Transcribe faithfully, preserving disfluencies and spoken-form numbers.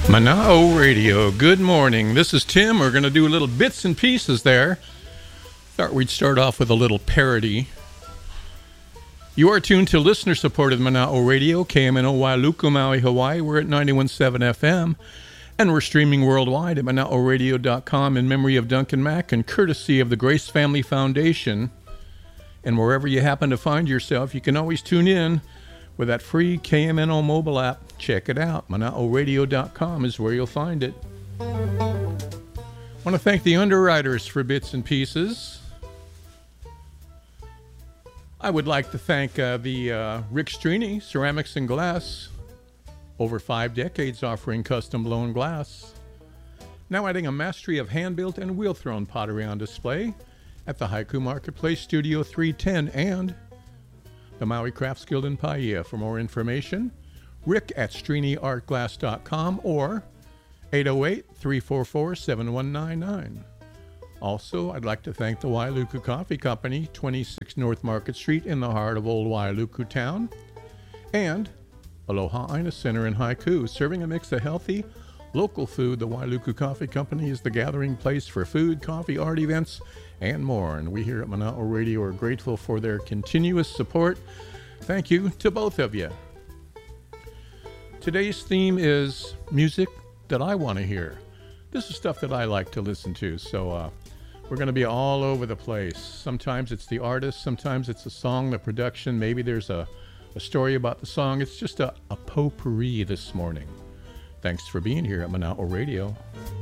Manao Radio, good morning. This is Tim. We're going to do little bits and pieces there. Thought we'd start off with a little parody. You are tuned to listener-supported Manao Radio, K M N O Wailuku, Maui, Hawaii. We're at ninety-one point seven F M, and we're streaming worldwide at manao radio dot com in memory of Duncan Mack and courtesy of the Grace Family Foundation. And wherever you happen to find yourself, you can always tune in with that free K M N O mobile app. Check it out. manao radio dot com is where you'll find it. I want to thank the underwriters for bits and pieces. I would like to thank uh, the uh, Rick Strini, Ceramics and Glass. Over five decades offering custom blown glass. Now adding a mastery of hand-built and wheel-thrown pottery on display at the Haiku Marketplace Studio three ten and the Maui Crafts Guild in Paia. For more information, Rick at strini art glass dot com or eight oh eight, three four four, seven one nine nine. Also, I'd like to thank the Wailuku Coffee Company, twenty-six North Market Street in the heart of Old Wailuku Town, and Aloha Aina Center in Haiku, serving a mix of healthy, local food. The Wailuku Coffee Company is the gathering place for food, coffee, art events, and more. And we here at Manao Radio are grateful for their continuous support. Thank you to both of you. Today's theme is music that I want to hear. This is stuff that I like to listen to, so uh, we're going to be all over the place. Sometimes it's the artist, sometimes it's a song, the production, maybe there's a, a story about the song. It's just a, a potpourri this morning. Thanks for being here at Manao Radio.